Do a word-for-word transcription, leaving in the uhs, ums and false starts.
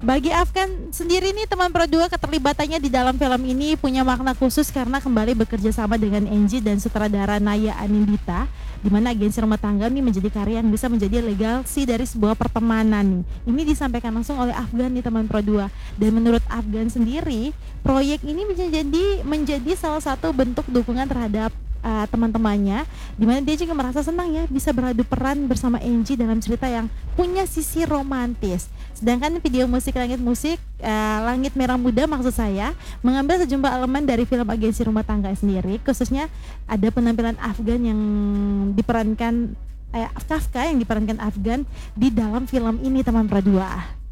Bagi Afgan sendiri nih teman Pro dua, keterlibatannya di dalam film ini punya makna khusus karena kembali bekerja sama dengan Angie dan sutradara Naya Anindita, di mana agensi rumah tangga nih menjadi karya yang bisa menjadi legasi dari sebuah pertemanan nih. Ini disampaikan langsung oleh Afgan nih teman Pro dua. Dan menurut Afgan sendiri, proyek ini menjadi menjadi salah satu bentuk dukungan terhadap uh, teman-temannya, dimana dia juga merasa senang ya bisa beradu peran bersama Angie dalam cerita yang punya sisi romantis. Sedangkan video musik Langit Musik uh, Langit Merah Muda maksud saya mengambil sejumlah elemen dari film agensi rumah tangga sendiri, khususnya ada penampilan Afgan yang diperankan eh, Kafka yang diperankan Afgan di dalam film ini teman Pro dua.